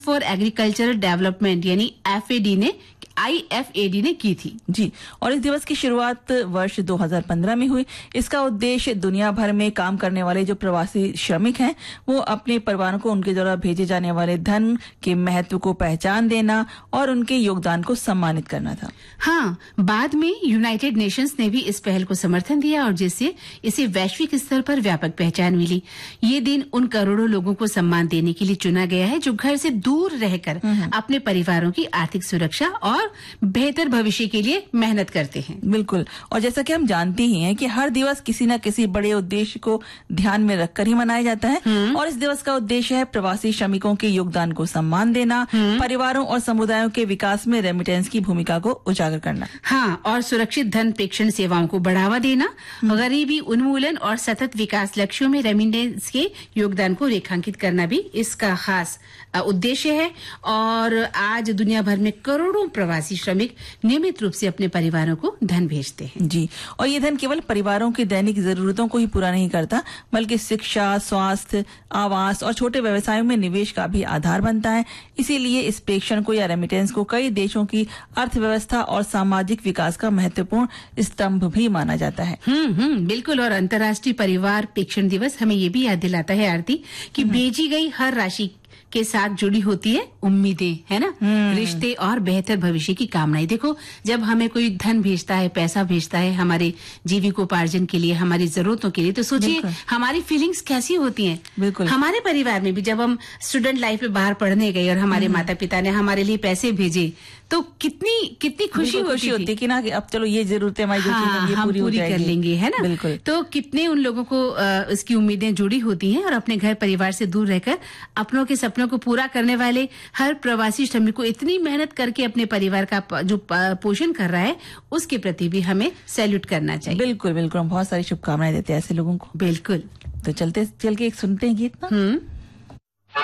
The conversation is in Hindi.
फॉर एग्रीकल्चरल डेवलपमेंट यानी IFAD ने की थी। जी, और इस दिवस की शुरुआत वर्ष 2015 में हुई। इसका उद्देश्य दुनिया भर में काम करने वाले जो प्रवासी श्रमिक हैं वो अपने परिवारों को उनके द्वारा भेजे जाने वाले धन के महत्व को पहचान देना और उनके योगदान को सम्मानित करना था। हाँ, बाद में यूनाइटेड नेशंस ने भी इस पहल को समर्थन दिया और जिससे इसे वैश्विक स्तर पर व्यापक पहचान मिली। ये दिन उन करोड़ों लोगों को सम्मान देने के लिए चुना गया है जो घर से दूर रहकर अपने परिवारों की आर्थिक सुरक्षा और बेहतर भविष्य के लिए मेहनत करते हैं। बिल्कुल, और जैसा कि हम जानते ही हैं कि हर दिवस किसी न किसी बड़े उद्देश्य को ध्यान में रखकर ही मनाया जाता है और इस दिवस का उद्देश्य है प्रवासी श्रमिकों के योगदान को सम्मान देना, परिवारों और समुदायों के विकास में रेमिटेंस की भूमिका को उजागर करना। हाँ, और सुरक्षित धन प्रेषण सेवाओं को बढ़ावा देना, गरीबी उन्मूलन और सतत विकास लक्ष्यों में रेमिटेंस के योगदान को रेखांकित करना भी इसका खास उद्देश्य है। और आज दुनिया भर में करोड़ों प्रवासी श्रमिक नियमित रूप से अपने परिवारों को धन भेजते हैं। जी, और ये धन केवल परिवारों की दैनिक जरूरतों को ही पूरा नहीं करता बल्कि शिक्षा, स्वास्थ्य, आवास और छोटे व्यवसायों में निवेश का भी आधार बनता है। इसीलिए इस प्रेषण को या रेमिटेंस को कई देशों की अर्थव्यवस्था और सामाजिक विकास का महत्वपूर्ण स्तंभ भी माना जाता है। बिल्कुल, और अंतर्राष्ट्रीय परिवार प्रेषण दिवस हमें ये भी याद दिलाता है आरती कि भेजी गई हर राशि के साथ जुड़ी होती है उम्मीदें, है ना, रिश्ते और बेहतर भविष्य की कामनाएं। देखो, जब हमें कोई धन भेजता है, पैसा भेजता है हमारे जीविकोपार्जन के लिए, हमारी जरूरतों के लिए, तो सोचिए हमारी फीलिंग्स कैसी होती हैं। बिल्कुल, हमारे परिवार में भी जब हम स्टूडेंट लाइफ में बाहर पढ़ने गए और हमारे माता पिता ने हमारे लिए पैसे भेजे तो कितनी खुशी होती कि ना कि अब चलो ये जरूरतें हमारी हम पूरी कर लेंगे, है ना। बिल्कुल, तो कितने उन लोगों को इसकी उम्मीदें जुड़ी होती हैं और अपने घर परिवार से दूर रहकर अपनों के सपनों को पूरा करने वाले हर प्रवासी श्रमिक को इतनी मेहनत करके अपने परिवार का जो पोषण कर रहा है उसके प्रति भी हमें सैल्यूट करना चाहिए। बिल्कुल बिल्कुल, हम बहुत सारी शुभकामनाएं देते हैं ऐसे लोगों को। बिल्कुल, तो चल के एक सुनते हैं गीत ना।